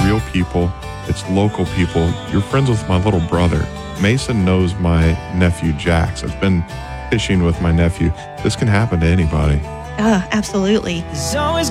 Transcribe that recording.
real people. It's local people. You're friends with my little brother. Mason knows my nephew, Jax. I've been fishing with my nephew. This can happen to anybody. Absolutely.